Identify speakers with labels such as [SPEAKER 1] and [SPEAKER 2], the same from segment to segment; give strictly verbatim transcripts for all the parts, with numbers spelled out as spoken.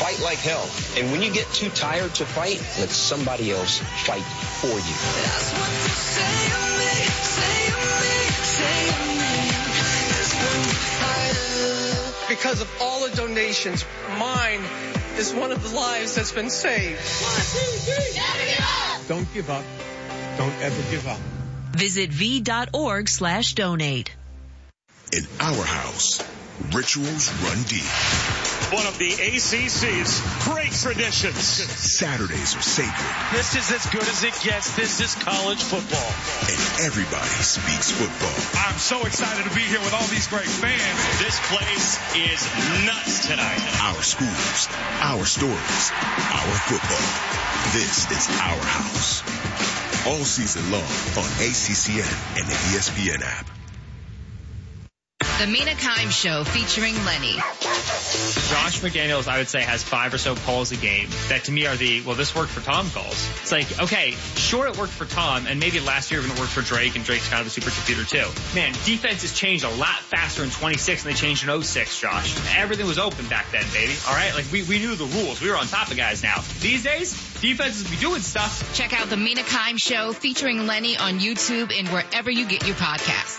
[SPEAKER 1] Fight like hell. And when you get too tired to fight, let somebody else fight for you. That's what you say to me, say to me, say to me. That's when you fight. Because of all the donations, mine is one of the lives that's been saved. One, two, three. Never give up.
[SPEAKER 2] Don't give up. Don't ever give up.
[SPEAKER 3] Visit v.org slash donate.
[SPEAKER 4] In our house, rituals run deep.
[SPEAKER 5] One of the A C C's great traditions.
[SPEAKER 4] Saturdays are sacred.
[SPEAKER 5] This is as good as it gets. This is college football.
[SPEAKER 4] And everybody speaks football.
[SPEAKER 6] I'm so excited to be here with all these great fans.
[SPEAKER 5] This place is nuts tonight.
[SPEAKER 4] Our schools, our stories, our football. This is our house. All season long on A C C N and the E S P N app.
[SPEAKER 7] The Mina Kimes Show featuring Lenny.
[SPEAKER 8] Josh McDaniels, I would say, has five or so calls a game that to me are the, well, this worked for Tom calls. It's like, okay, sure it worked for Tom, and maybe last year it worked for Drake, and Drake's kind of a supercomputer too. Man, defense has changed a lot faster in twenty-six than they changed in oh six, Josh. Everything was open back then, baby. All right? Like, we, we knew the rules. We were on top of guys now. These days, defenses be doing stuff.
[SPEAKER 7] Check out the Mina Kimes Show featuring Lenny on YouTube and wherever you get your podcasts.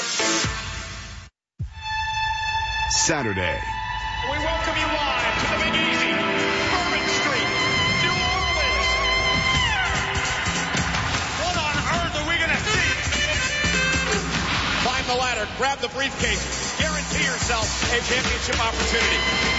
[SPEAKER 4] Saturday.
[SPEAKER 5] We welcome you live to the Big Easy, Bourbon Street, New Orleans. What on earth are we going to see? Climb the ladder, grab the briefcase, guarantee yourself a championship opportunity.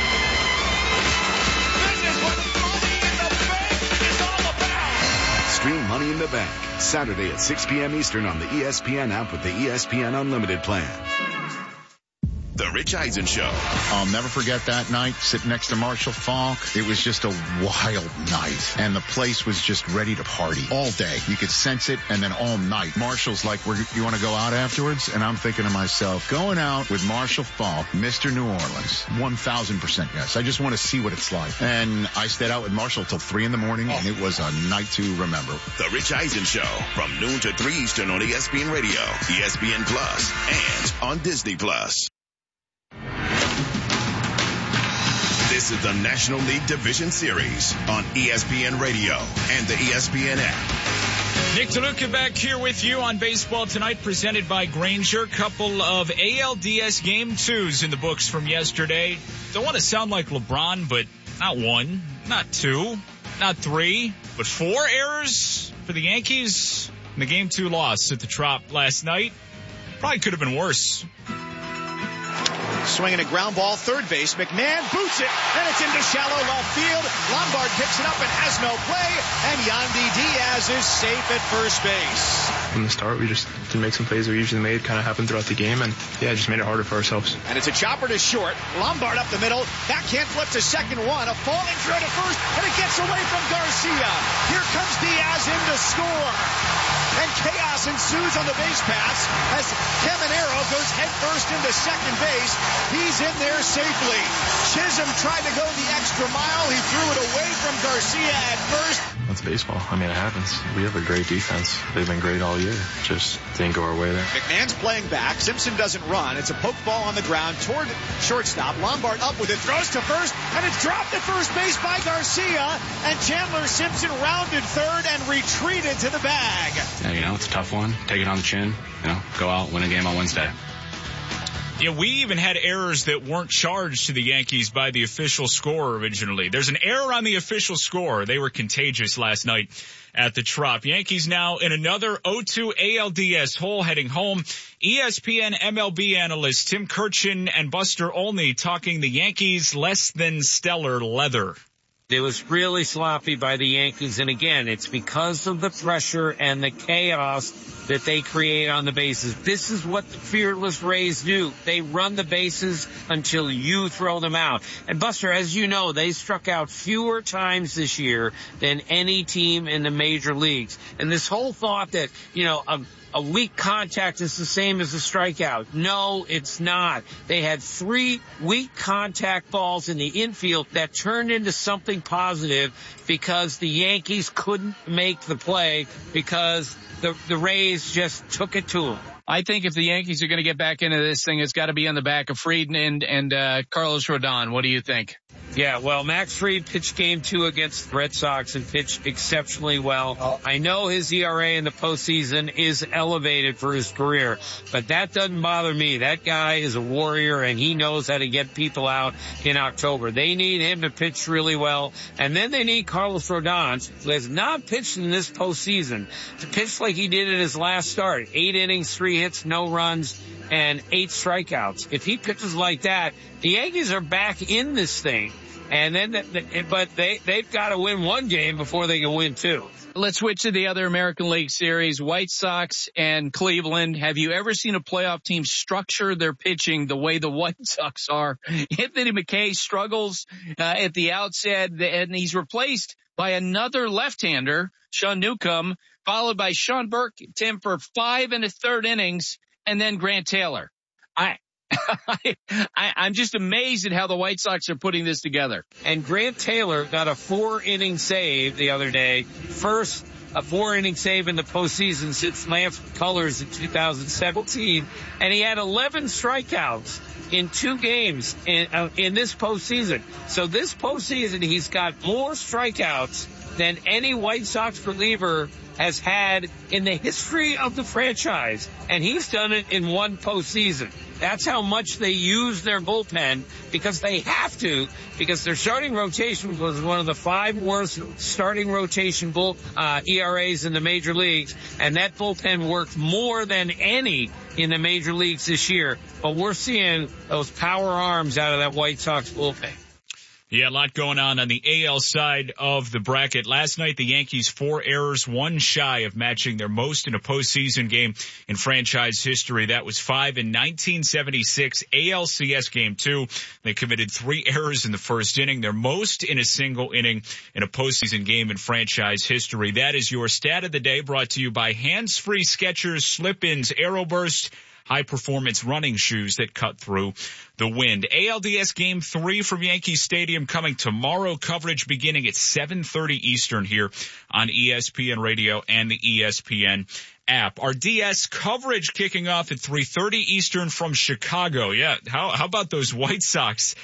[SPEAKER 5] This is what Money in the Bank is all about.
[SPEAKER 4] Stream Money in the Bank, Saturday at six p.m. Eastern on the E S P N app with the E S P N Unlimited plan. The Rich Eisen Show.
[SPEAKER 9] I'll never forget that night, sitting next to Marshall Faulk. It was just a wild night, and the place was just ready to party all day. You could sense it, and then all night. Marshall's like, We're, you want to go out afterwards? And I'm thinking to myself, going out with Marshall Faulk, Mister New Orleans, one thousand percent yes. I just want to see what it's like. And I stayed out with Marshall till three in the morning, and it was a night to remember.
[SPEAKER 4] The Rich Eisen Show, from noon to three Eastern on E S P N Radio, E S P N Plus, and on Disney Plus. This is the National League Division Series on E S P N Radio and the E S P N app.
[SPEAKER 6] Nick DeLuca back here with you on Baseball Tonight, presented by Grainger. Couple of A L D S Game twos in the books from yesterday. Don't want to sound like LeBron, but not one, not two, not three, but four errors for the Yankees in the Game two loss at the Trop last night. Probably could have been worse.
[SPEAKER 5] Swinging a ground ball, third base. McMahon boots it, and it's into shallow left field. Lombard picks it up and has no play, and Yandy Diaz is safe at first base.
[SPEAKER 10] From the start, we just didn't make some plays we usually made, kind of happened throughout the game, and yeah, just made it harder for ourselves.
[SPEAKER 5] And it's a chopper to short. Lombard up the middle. Backhand flip to second one. A falling throw to first, and it gets away from Garcia. Here comes Diaz in to score. And chaos ensues on the base pass as Caminero goes headfirst into second base. He's in there safely. Chisholm tried to go the extra mile. He threw it away from Garcia at first.
[SPEAKER 10] That's baseball. I mean, it happens. We have a great defense. They've been great all year. Just didn't go our way there.
[SPEAKER 5] McMahon's playing back. Simpson doesn't run. It's a poke ball on the ground toward shortstop. Lombard up with it. Throws to first. And it's dropped at first base by Garcia. And Chandler Simpson rounded third and retreated to the bag.
[SPEAKER 10] Yeah, you know, it's a tough one. Take it on the chin. You know, go out, win a game on Wednesday.
[SPEAKER 6] Yeah, we even had errors that weren't charged to the Yankees by the official score originally. There's an error on the official score. They were contagious last night at the Trop. Yankees now in another oh two A L D S hole heading home. E S P N M L B analysts Tim Kurkjian and Buster Olney talking the Yankees less than stellar leather.
[SPEAKER 11] It was really sloppy by the Yankees, and again, it's because of the pressure and the chaos that they create on the bases. This is what the fearless Rays do. They run the bases until you throw them out. And Buster, as you know, they struck out fewer times this year than any team in the major leagues. And this whole thought that, you know, a A weak contact is the same as a strikeout. No, it's not. They had three weak contact balls in the infield that turned into something positive because the Yankees couldn't make the play because the, the Rays just took it to them.
[SPEAKER 12] I think if the Yankees are going to get back into this thing, it's got to be on the back of Fried and, and uh, Carlos Rodon. What do you think?
[SPEAKER 11] Yeah, well, Max Fried pitched game two against the Red Sox and pitched exceptionally well. I know his E R A in the postseason is elevated for his career, but that doesn't bother me. That guy is a warrior, and he knows how to get people out in October. They need him to pitch really well, and then they need Carlos Rodon, who has not pitched in this postseason, to pitch like he did in his last start. Eight innings, three hits, no runs, and eight strikeouts. If he pitches like that, the Yankees are back in this thing. And then, but they, they've got to win one game before they can win two.
[SPEAKER 12] Let's switch to the other American League Series, White Sox and Cleveland. Have you ever seen a playoff team structure their pitching the way the White Sox are? Anthony McKay struggles uh, at the outset, and he's replaced by another left-hander, Sean Newcomb, followed by Sean Burke, Tim, for five and a third innings, and then Grant Taylor. I, I, I'm just amazed at how the White Sox are putting this together.
[SPEAKER 11] And Grant Taylor got a four-inning save the other day. First, a four-inning save in the postseason since Lance McCullers in two thousand seventeen. And he had eleven strikeouts in two games in, uh, in this postseason. So this postseason, he's got more strikeouts than any White Sox reliever has had in the history of the franchise. And he's done it in one postseason. That's how much they use their bullpen, because they have to, because their starting rotation was one of the five worst starting rotation bull, uh, E R As in the major leagues, and that bullpen worked more than any in the major leagues this year. But we're seeing those power arms out of that White Sox bullpen.
[SPEAKER 6] Yeah, a lot going on on the A L side of the bracket. Last night, the Yankees, four errors, one shy of matching their most in a postseason game in franchise history. That was five in nineteen seventy-six A L C S Game two. They committed three errors in the first inning, their most in a single inning in a postseason game in franchise history. That is your stat of the day, brought to you by Hands Free Skechers Slip-ins Aeroburst, high-performance running shoes that cut through the wind. A L D S Game three from Yankee Stadium coming tomorrow. Coverage beginning at seven thirty Eastern here on E S P N Radio and the E S P N app. Our D S coverage kicking off at three thirty Eastern from Chicago. Yeah, how, how about those White Sox?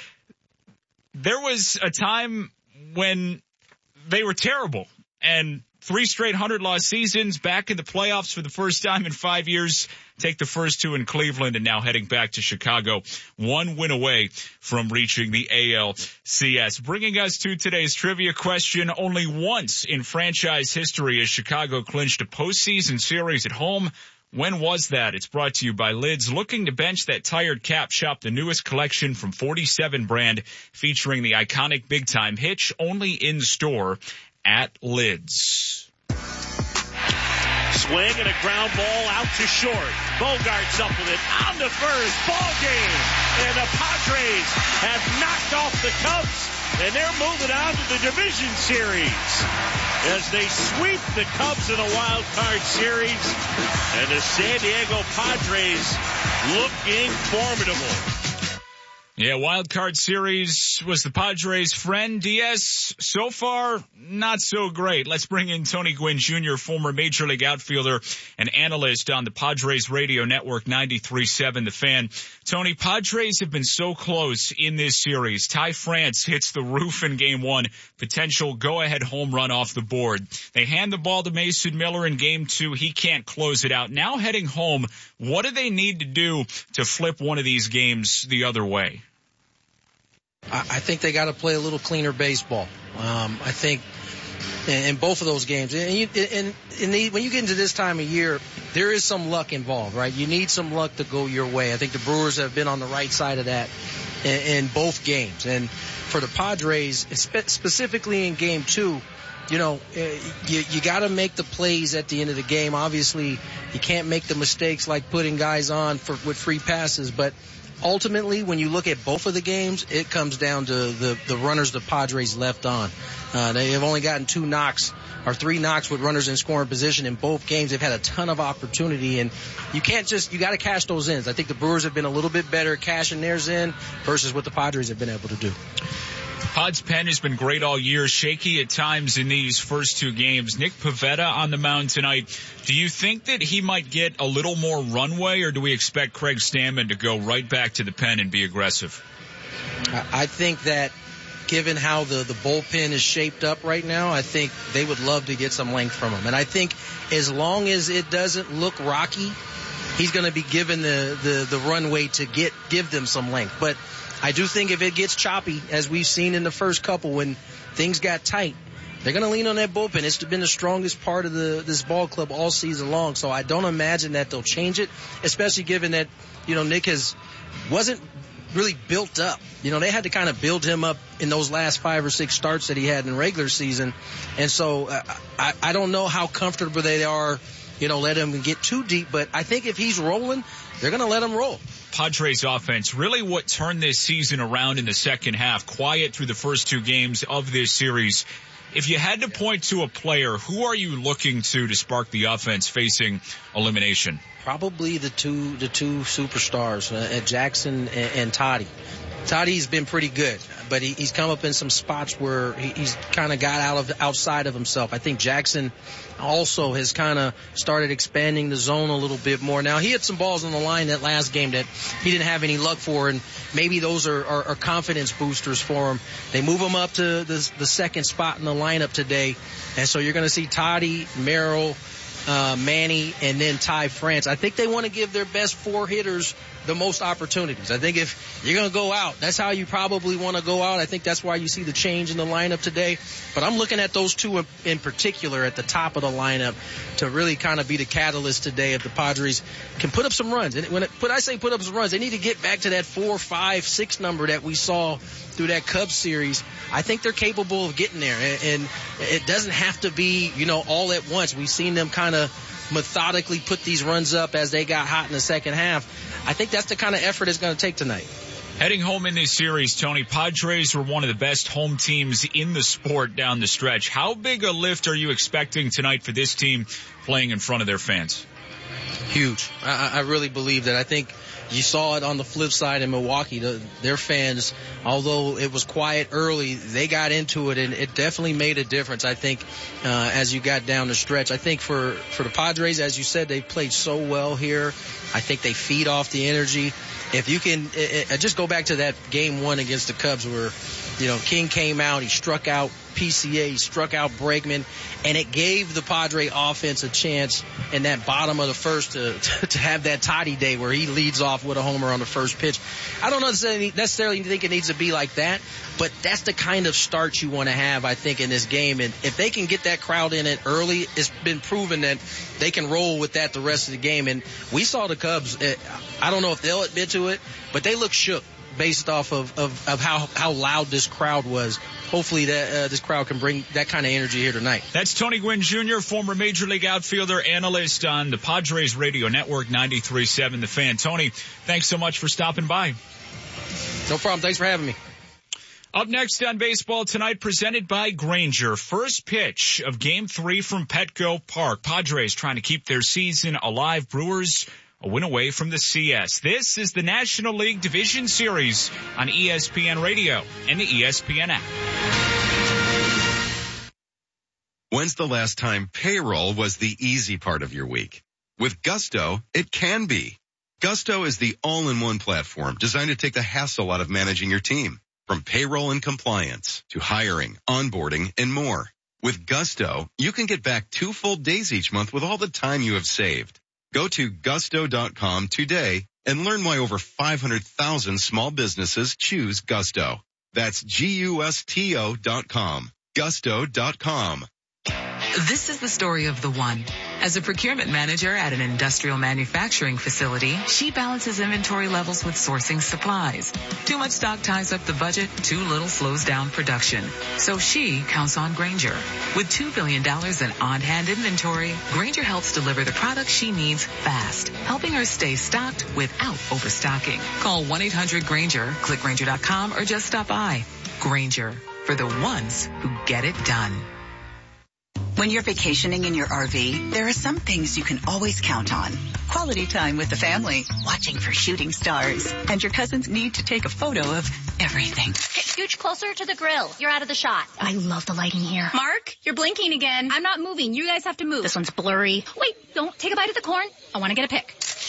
[SPEAKER 6] There was a time when they were terrible, and three straight hundred-loss seasons, back in the playoffs for the first time in five years. Take the first two in Cleveland, and now heading back to Chicago, one win away from reaching the A L C S. Bringing us to today's trivia question, only once in franchise history has Chicago clinched a postseason series at home. When was that? It's brought to you by Lids. Looking to bench that tired cap? Shop the newest collection from forty-seven brand, featuring the iconic Big Time Hitch, only in store at Lids.
[SPEAKER 13] Swing and a ground ball out to short. Bogart's up with it on the first. Ball game. And the Padres have knocked off the Cubs, and they're moving on to the division series as they sweep the Cubs in a wild card series. And the San Diego Padres looking formidable.
[SPEAKER 6] Yeah, wild card series was the Padres' friend. D S, so far, not so great. Let's bring in Tony Gwynn Junior, former Major League outfielder and analyst on the Padres radio network ninety-three point seven The Fan. Tony, Padres have been so close in this series. Ty France hits the roof in game one, potential go-ahead home run off the board. They hand the ball to Mason Miller in game two. He can't close it out. Now heading home, what do they need to do to flip one of these games the other way?
[SPEAKER 14] I think they got to play a little cleaner baseball. Um, I think in, in both of those games, and, you, and, and the, when you get into this time of year, there is some luck involved, right? You need some luck to go your way. I think the Brewers have been on the right side of that in, in both games. And for the Padres, specifically in game two, you know, you, you got to make the plays at the end of the game. Obviously, you can't make the mistakes like putting guys on for with free passes, but ultimately, when you look at both of the games, it comes down to the, the runners the Padres left on. Uh, they have only gotten two knocks or three knocks with runners in scoring position in both games. They've had a ton of opportunity, and you can't just, you got to cash those ins. I think the Brewers have been a little bit better at cashing theirs in versus what the Padres have been able to do.
[SPEAKER 6] Pod's pen has been great all year, shaky at times in these first two games. Nick Pivetta on the mound tonight. Do you think that he might get a little more runway, or do we expect Craig Stammen to go right back to the pen and be aggressive?
[SPEAKER 14] I think that given how the, the bullpen is shaped up right now, I think they would love to get some length from him. And I think as long as it doesn't look rocky, he's going to be given the, the, the runway to get give them some length. But I do think if it gets choppy, as we've seen in the first couple when things got tight, they're going to lean on that bullpen. It's been the strongest part of the this ball club all season long. So I don't imagine that they'll change it, especially given that, you know, Nick has wasn't really built up. You know, they had to kind of build him up in those last five or six starts that he had in regular season. And so uh, I, I don't know how comfortable they are, you know, let him get too deep. But I think if he's rolling, they're going to let him roll.
[SPEAKER 6] Padres offense, really what turned this season around in the second half, quiet through the first two games of this series. If you had to point to a player, who are you looking to to spark the offense facing elimination?
[SPEAKER 14] Probably the two the two superstars, uh, Jackson and, and Toddy. Toddy's been pretty good, but he, he's come up in some spots where he, he's kind of got out of outside of himself. I think Jackson also has kind of started expanding the zone a little bit more. Now, he had some balls on the line that last game that he didn't have any luck for, and maybe those are, are, are confidence boosters for him. They move him up to the, the second spot in the lineup today, and so you're going to see Toddy, Merrill, uh, Manny, and then Ty France. I think they want to give their best four hitters the most opportunities. I think if you're going to go out, that's how you probably want to go out. I think that's why you see the change in the lineup today. But I'm looking at those two in, in particular at the top of the lineup to really kind of be the catalyst today if the Padres can put up some runs. And when, it, when I say put up some runs, they need to get back to that four, five, six number that we saw through that Cubs series. I think they're capable of getting there. And, and it doesn't have to be, you know, all at once. We've seen them kind of methodically put these runs up as they got hot in the second half. I think that's the kind of effort it's going to take tonight.
[SPEAKER 6] Heading home in this series, Tony, Padres were one of the best home teams in the sport down the stretch. How big a lift are you expecting tonight for this team playing in front of their fans?
[SPEAKER 14] Huge. I, I really believe that. I think you saw it on the flip side in Milwaukee. The, their fans, although it was quiet early, they got into it, and it definitely made a difference, I think, uh, as you got down the stretch. I think for, for the Padres, as you said, they played so well here. I think they feed off the energy. If you can it, it, just go back to that game one against the Cubs where, you know, King came out, he struck out P C A, he struck out Bregman, and it gave the Padre offense a chance in that bottom of the first to, to, to have that Toddy day where he leads off with a homer on the first pitch. I don't necessarily, necessarily think it needs to be like that, but that's the kind of start you want to have, I think, in this game. And if they can get that crowd in it early, it's been proven that they can roll with that the rest of the game. And we saw the Cubs, I don't know if they'll admit to it, but they look shook based off of, of, of how, how loud this crowd was. Hopefully that uh, this crowd can bring that kind of energy here tonight.
[SPEAKER 6] That's Tony Gwynn Junior, former Major League outfielder, analyst on the Padres Radio Network, ninety-three point seven The Fan. Tony, thanks so much for stopping by.
[SPEAKER 14] No problem. Thanks for having me.
[SPEAKER 6] Up next on Baseball Tonight, presented by Grainger. First pitch of Game three from Petco Park. Padres trying to keep their season alive. Brewers a win away from the C S. This is the National League Division Series on E S P N Radio and the E S P N app.
[SPEAKER 15] When's the last time payroll was the easy part of your week? With Gusto, it can be. Gusto is the all-in-one platform designed to take the hassle out of managing your team. From payroll and compliance to hiring, onboarding, and more. With Gusto, you can get back two full days each month with all the time you have saved. Go to gusto dot com today and learn why over five hundred thousand small businesses choose Gusto. That's G U S T O dot com. gusto dot com.
[SPEAKER 16] This is the story of the one. As a procurement manager at an industrial manufacturing facility, she balances inventory levels with sourcing supplies. Too much stock ties up the budget, too little slows down production. So she counts on Grainger. With two billion dollars in on-hand inventory, Grainger helps deliver the products she needs fast, helping her stay stocked without overstocking. Call one eight hundred Grainger, click Grainger dot com, or just stop by. Grainger, for the ones who get it done.
[SPEAKER 17] When you're vacationing in your R V, there are some things you can always count on. Quality time with the family, watching for shooting stars, and your cousins need to take a photo of everything.
[SPEAKER 18] Scooch closer to the grill. You're out of the shot. I love the lighting here.
[SPEAKER 7] Mark, you're blinking again. I'm not moving. You guys have to move.
[SPEAKER 18] This one's blurry. Wait, don't take a bite of the corn. I want to get a pic.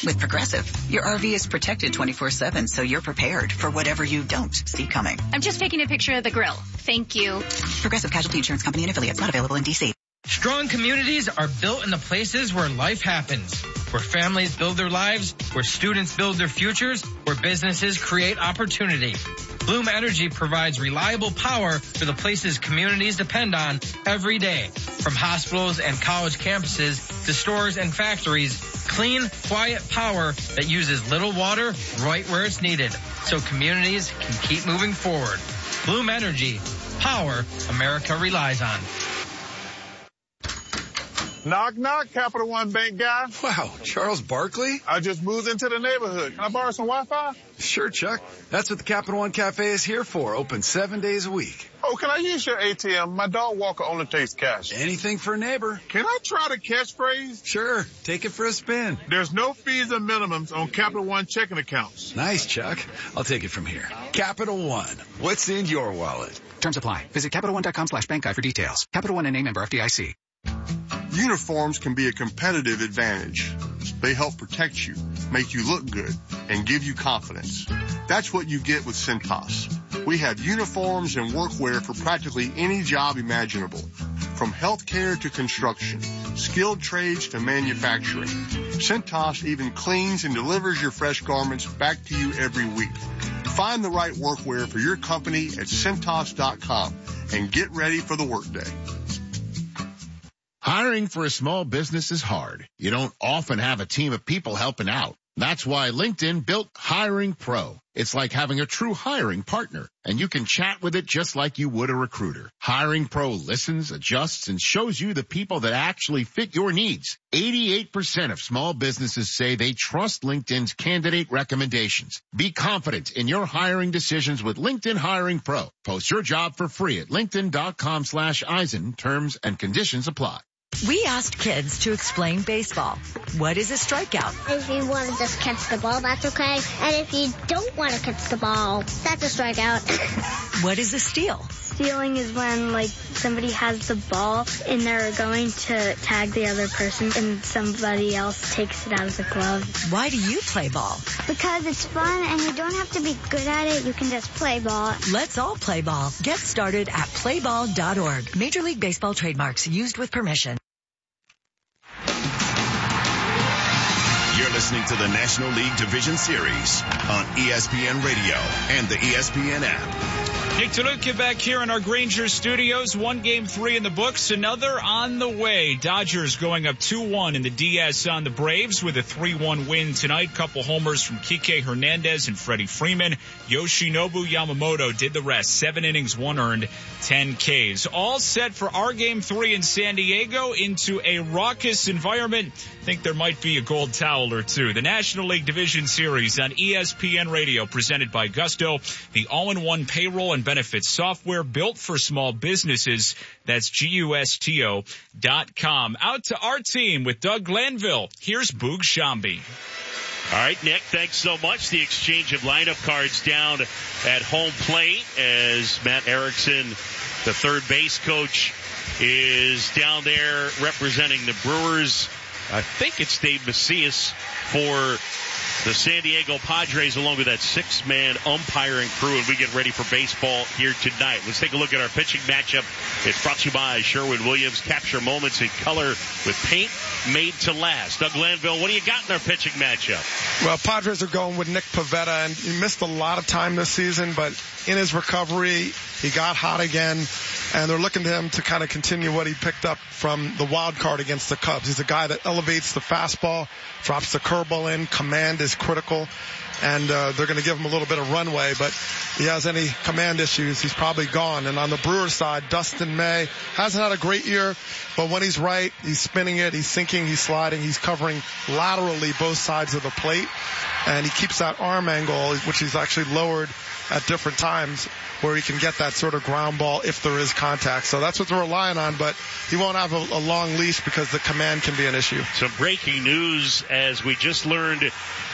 [SPEAKER 17] With Progressive, your R V is protected twenty-four seven, so you're prepared for whatever you don't see coming.
[SPEAKER 18] I'm just taking a picture of the grill. Thank you.
[SPEAKER 17] Progressive Casualty Insurance Company and affiliates, not available in D C.
[SPEAKER 19] Strong communities are built in the places where life happens, where families build their lives, where students build their futures, where businesses create opportunity. Bloom Energy provides reliable power for the places communities depend on every day. From hospitals and college campuses to stores and factories, clean, quiet power that uses little water right where it's needed, so communities can keep moving forward. Bloom Energy, power America relies on.
[SPEAKER 20] Knock, knock, Capital One Bank guy.
[SPEAKER 21] Wow, Charles Barkley?
[SPEAKER 20] I just moved into the neighborhood. Can I borrow some Wi-Fi?
[SPEAKER 21] Sure, Chuck. That's what the Capital One Cafe is here for. Open seven days a week.
[SPEAKER 20] Oh, can I use your A T M? My dog walker only takes cash.
[SPEAKER 21] Anything for a neighbor.
[SPEAKER 20] Can I try the catchphrase?
[SPEAKER 21] Sure. Take it for a spin.
[SPEAKER 20] There's no fees or minimums on Capital One checking accounts.
[SPEAKER 21] Nice, Chuck. I'll take it from here. Capital One. What's in your wallet?
[SPEAKER 22] Terms apply. Visit Capital One dot com slash bank guide for details. Capital One and A member F D I C.
[SPEAKER 23] Uniforms can be a competitive advantage. They help protect you, make you look good, and give you confidence. That's what you get with Cintas. We have uniforms and workwear for practically any job imaginable, from healthcare to construction, skilled trades to manufacturing. Cintas even cleans and delivers your fresh garments back to you every week. Find the right workwear for your company at Cintas dot com and get ready for the workday.
[SPEAKER 9] Hiring for a small business is hard. You don't often have a team of people helping out. That's why LinkedIn built Hiring Pro. It's like having a true hiring partner, and you can chat with it just like you would a recruiter. Hiring Pro listens, adjusts, and shows you the people that actually fit your needs. eighty-eight percent of small businesses say they trust LinkedIn's candidate recommendations. Be confident in your hiring decisions with LinkedIn Hiring Pro. Post your job for free at linkedin dot com slash Eisen. Terms and conditions apply.
[SPEAKER 24] We asked kids to explain baseball. What is a strikeout?
[SPEAKER 25] If you want to just catch the ball, that's okay. And if you don't want to catch the ball, that's a strikeout.
[SPEAKER 24] What is a steal?
[SPEAKER 26] Stealing is when, like, somebody has the ball and they're going to tag the other person and somebody else takes it out of the glove.
[SPEAKER 24] Why do you play ball?
[SPEAKER 25] Because it's fun and you don't have to be good at it. You can just play ball.
[SPEAKER 24] Let's all play ball. Get started at play ball dot org. Major League Baseball trademarks used with permission.
[SPEAKER 4] You're listening to the National League Division Series on E S P N Radio and the E S P N app.
[SPEAKER 6] Nick DeLuca back here in our Granger studios. One game three in the books, another on the way. Dodgers going up two one in the D S on the Braves with a three one win tonight. Couple homers from Kike Hernandez and Freddie Freeman. Yoshinobu Yamamoto did the rest. Seven innings, one earned, ten Ks. All set for our game three in San Diego into a raucous environment. I think there might be a gold towel or two. The National League Division Series on E S P N Radio presented by Gusto, the all-in-one payroll and benefits software built for small businesses. That's G U S T O dot com. Out to our team with Doug Glanville. Here's Boog Shambi.
[SPEAKER 13] All right, Nick, thanks so much. The exchange of lineup cards down at home plate as Matt Erickson, the third base coach, is down there representing the Brewers. I think it's Dave Macias for the San Diego Padres, along with that six-man umpiring crew, and we get ready for baseball here tonight. Let's take a look at our pitching matchup. It's brought to you by Sherwin-Williams. Capture moments in color with paint made to last. Doug Glanville, what do you got in our pitching matchup?
[SPEAKER 27] Well, Padres are going with Nick Pivetta, and he missed a lot of time this season, but in his recovery, he got hot again, and they're looking to him to kind of continue what he picked up from the wild card against the Cubs. He's a guy that elevates the fastball, drops the curveball in, command is critical, and uh, they're going to give him a little bit of runway, but if he has any command issues, he's probably gone. And on the Brewers side, Dustin May hasn't had a great year, but when he's right, he's spinning it, he's sinking, he's sliding, he's covering laterally both sides of the plate, and he keeps that arm angle, which he's actually lowered at different times, where he can get that sort of ground ball if there is contact. So that's what they're relying on, but he won't have a, a long leash because the command can be an issue.
[SPEAKER 13] Some breaking news as we just learned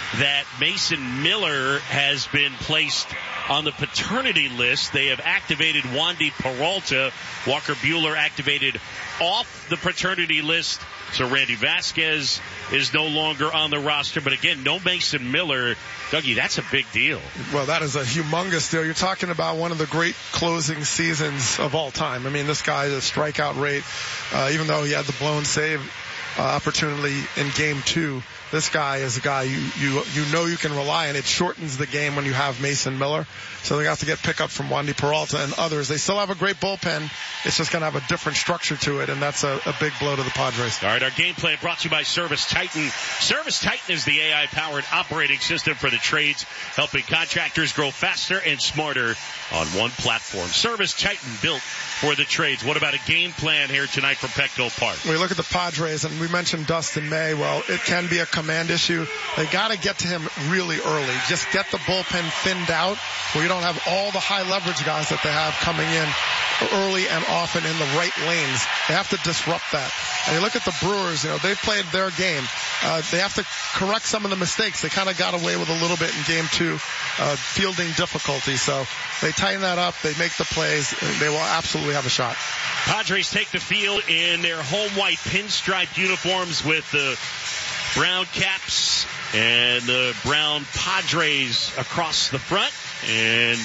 [SPEAKER 13] that Mason Miller has been placed on the paternity list. They have activated Wandy Peralta. Walker Buehler activated off the paternity list. So Randy Vasquez is no longer on the roster. But again, no Mason Miller. Dougie, that's a big deal.
[SPEAKER 27] Well, that is a humongous deal. You're talking about one of the great closing seasons of all time. I mean, this guy, the strikeout rate, uh, even though he had the blown save uh, opportunity in game two, this guy is a guy you, you, you know you can rely on. It shortens the game when you have Mason Miller. So they have to get pickup from Wandy Peralta and others. They still have a great bullpen. It's just going to have a different structure to it, and that's a, a big blow to the Padres.
[SPEAKER 13] All right, our game plan brought to you by Service Titan. Service Titan is the A I-powered operating system for the trades, helping contractors grow faster and smarter on one platform. Service Titan, built for the trades. What about a game plan here tonight from Petco Park?
[SPEAKER 27] We look at the Padres, and we mentioned Dustin May. Well, it can be a command issue. They got to get to him really early. Just get the bullpen thinned out where you don't have all the high leverage guys that they have coming in early and often in the right lanes. They have to disrupt that. And you look at the Brewers, you know, they played their game. Uh, they have to correct some of the mistakes. They kind of got away with a little bit in game two, uh, fielding difficulty. So they tighten that up. They make the plays. They will absolutely have a shot.
[SPEAKER 13] Padres take the field in their home white pinstriped uniforms with the brown caps and the brown Padres across the front. And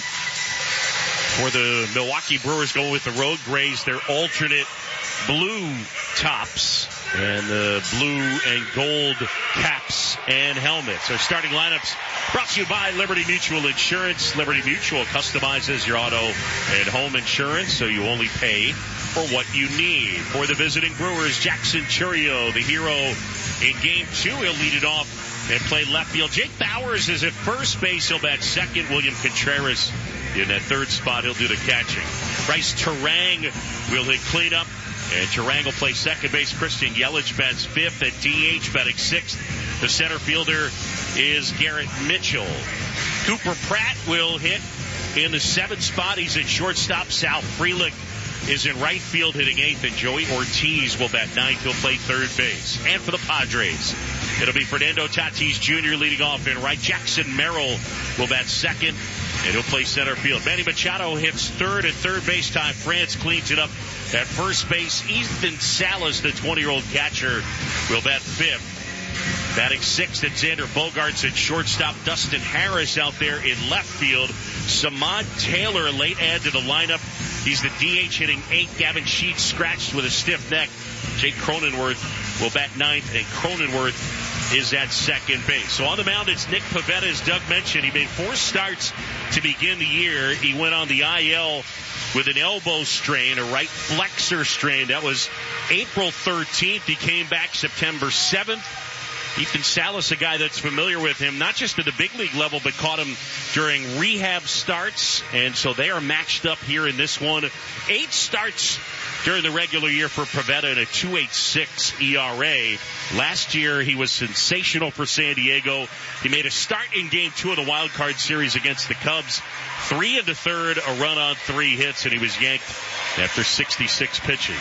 [SPEAKER 13] for the Milwaukee Brewers, going with the road grays, their alternate blue tops and the blue and gold caps and helmets. Our starting lineups brought to you by Liberty Mutual Insurance. Liberty Mutual customizes your auto and home insurance, so you only pay for what you need. For the visiting Brewers, Jackson Chourio, the hero in game two. He'll lead it off and play left field. Jake Bowers is at first base. He'll bat second. William Contreras in that third spot. He'll do the catching. Bryce Terang will hit cleanup, and Terang will play second base. Christian Yelich bats fifth. At D H, batting sixth, the center fielder is Garrett Mitchell. Cooper Pratt will hit in the seventh spot. He's at shortstop. Sal Frelick is in right field hitting eighth, and Joey Ortiz will bat ninth. He'll play third base. And for the Padres, it'll be Fernando Tatis Junior leading off in right. Jackson Merrill will bat second, and he'll play center field. Manny Machado hits third at third base. Ty France cleans it up at first base. Ethan Salas, the twenty-year-old catcher, will bat fifth. Batting sixth, at Xander Bogaerts at shortstop. Dustin Harris out there in left field. Samad Taylor, a late add to the lineup. He's the D H hitting eighth. Gavin Sheets scratched with a stiff neck. Jake Cronenworth will bat ninth, and Cronenworth is at second base. So on the mound, it's Nick Pivetta, as Doug mentioned. He made four starts to begin the year. He went on the I L with an elbow strain, a right flexor strain. That was April thirteenth. He came back September seventh. Ethan Salas, a guy that's familiar with him, not just at the big league level, but caught him during rehab starts. And so they are matched up here in this one. Eight starts during the regular year for Pivetta and a two point eight six E R A. Last year, he was sensational for San Diego. He made a start in game two of the wild card series against the Cubs. Three into third, a run on three hits, and he was yanked after sixty-six pitches.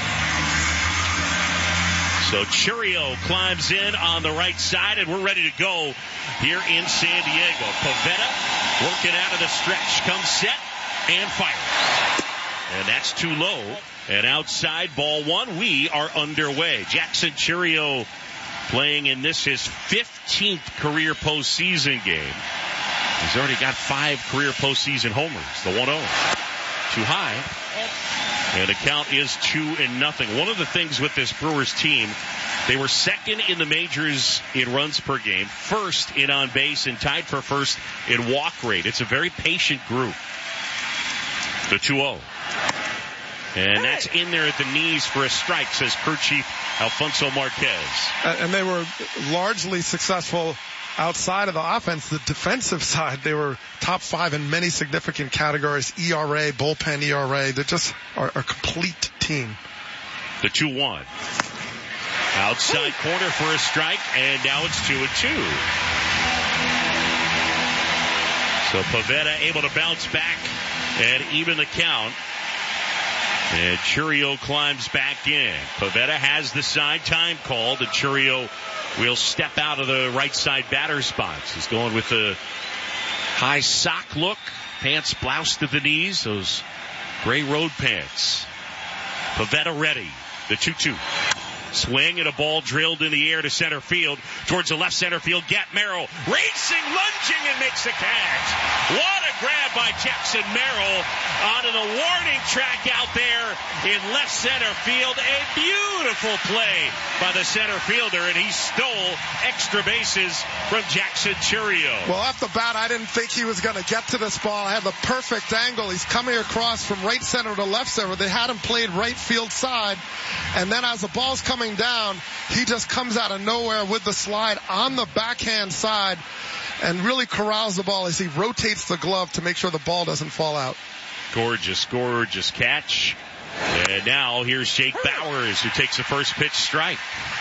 [SPEAKER 13] So Chourio climbs in on the right side, and we're ready to go here in San Diego. Pivetta working out of the stretch, comes set, and fires. And that's too low. And outside, ball one. We are underway. Jackson Chourio playing in this his fifteenth career postseason game. He's already got five career postseason homers. The one oh. Too high. And the count is two and nothing. One of the things with this Brewers team, they were second in the majors in runs per game, first in on base, and tied for first in walk rate. It's a very patient group. The two oh. And that's in there at the knees for a strike, says crew chief Alfonso Marquez.
[SPEAKER 27] And they were largely successful outside of the offense. The defensive side, they were top five in many significant categories. E R A, bullpen E R A. They just are a complete team.
[SPEAKER 13] The two one. Outside corner for a strike, and now it's two and two. So Pivetta able to bounce back and even the count. And Chourio climbs back in. Pivetta has the side time called, and Chourio will step out of the right side batter spots. He's going with the high sock look, pants bloused at the knees, those gray road pants. Pivetta ready, the two two. Swing and a ball drilled in the air to center field. Towards the left center field, Gat Merrill racing, lunging, and makes the catch. What a grab by Jackson Merrill onto the warning track out there in left center field. A beautiful play by the center fielder, and he stole extra bases from Jackson Churio.
[SPEAKER 27] Well, off the bat, I didn't think he was going to get to this ball. I had the perfect angle. He's coming across from right center to left center. They had him played right field side, and then as the ball's coming down, he just comes out of nowhere with the slide on the backhand side and really corrals the ball as he rotates the glove to make sure the ball doesn't fall out.
[SPEAKER 13] Gorgeous, gorgeous catch. And now here's Jake Bauers, who takes the first pitch strike.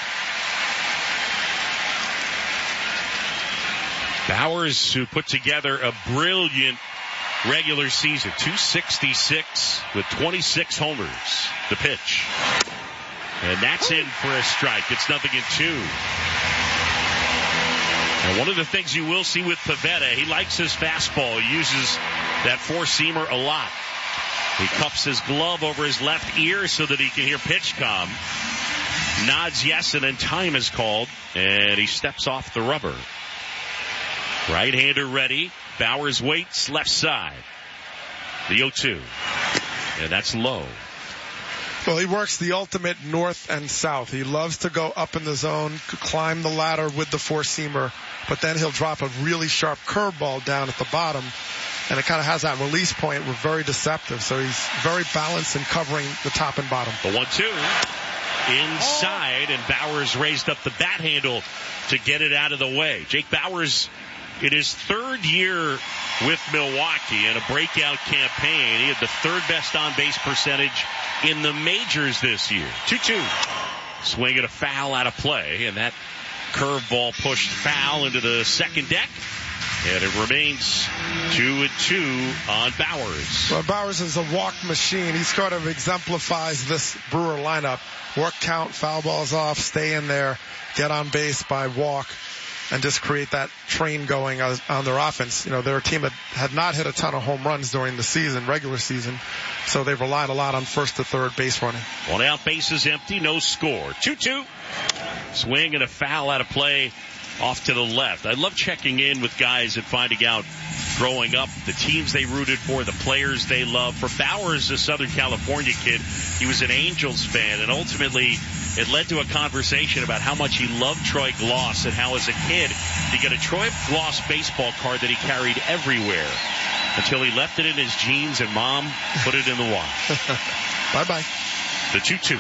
[SPEAKER 13] Bauers, who put together a brilliant regular season, two sixty-six with twenty-six homers. The pitch. And that's in for a strike. It's nothing in two. And one of the things you will see with Pivetta, he likes his fastball. He uses that four-seamer a lot. He cups his glove over his left ear so that he can hear pitch com. Nods yes, and then time is called, and he steps off the rubber. Right-hander ready. Bauers waits left side. The oh two. And that's low.
[SPEAKER 27] Well, he works the ultimate north and south. He loves to go up in the zone, climb the ladder with the four-seamer, but then he'll drop a really sharp curveball down at the bottom, and it kind of has that release point. We're very deceptive, so he's very balanced in covering the top and bottom.
[SPEAKER 13] The one two inside, and Bauers raised up the bat handle to get it out of the way. Jake Bauers, in his third year with Milwaukee in a breakout campaign, he had the third best on-base percentage in the majors this year. two two. Swing at a foul out of play, and that curveball pushed foul into the second deck. And it remains two and two on Bauers.
[SPEAKER 27] Well, Bauers is a walk machine. He sort of exemplifies this Brewer lineup. Work count, foul balls off, stay in there, get on base by walk, and just create that train going on their offense. You know, they're a team that had not hit a ton of home runs during the season, regular season, so they've relied a lot on first to third base running.
[SPEAKER 13] One out, bases empty, no score. two two. Swing and a foul out of play off to the left. I love checking in with guys and finding out growing up the teams they rooted for, the players they love. For Bauers, a Southern California kid, he was an Angels fan, and ultimately it led to a conversation about how much he loved Troy Gloss and how as a kid he got a Troy Gloss baseball card that he carried everywhere until he left it in his jeans and mom put it in the wash.
[SPEAKER 27] Bye-bye.
[SPEAKER 13] The two two.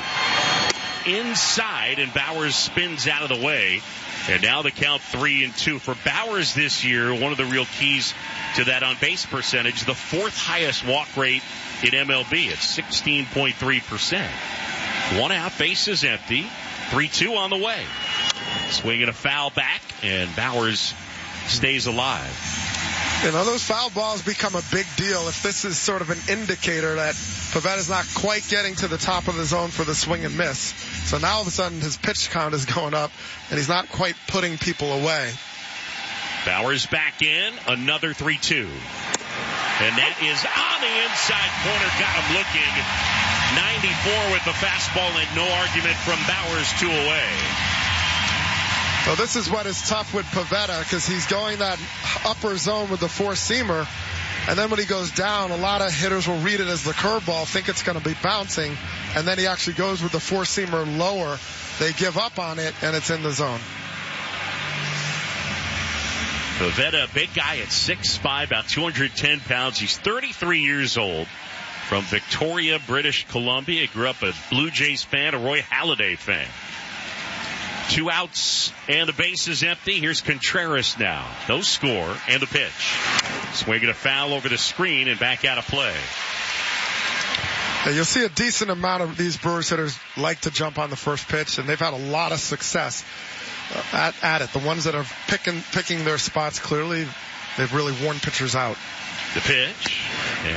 [SPEAKER 13] Inside, and Bauers spins out of the way. And now the count three and two. For Bauers this year, one of the real keys to that on-base percentage, the fourth highest walk rate in M L B at sixteen point three percent. One out, bases empty. three two on the way. Swinging a foul back, and Bauers stays alive.
[SPEAKER 27] You know, those foul balls become a big deal if this is sort of an indicator that Pivetta's not quite getting to the top of the zone for the swing and miss. So now all of a sudden his pitch count is going up, and he's not quite putting people away.
[SPEAKER 13] Bauers back in, another three two. And that is on the inside corner, got him looking. ninety-four with the fastball, and no argument from Bauers, two away.
[SPEAKER 27] Well, this is what is tough with Pivetta, because he's going that upper zone with the four-seamer, and then when he goes down, a lot of hitters will read it as the curveball, think it's going to be bouncing, and then he actually goes with the four-seamer lower. They give up on it, and it's in the zone.
[SPEAKER 13] Pivetta, big guy at six five, about two hundred ten pounds. He's thirty-three years old, from Victoria, British Columbia. He grew up a Blue Jays fan, a Roy Halladay fan. Two outs and the base is empty. Here's Contreras now. No score and the pitch. Swinging a foul over the screen and back out of play.
[SPEAKER 27] Yeah, you'll see a decent amount of these Brewers hitters like to jump on the first pitch, and they've had a lot of success at, at it. The ones that are picking picking their spots clearly, they've really worn pitchers out.
[SPEAKER 13] The pitch.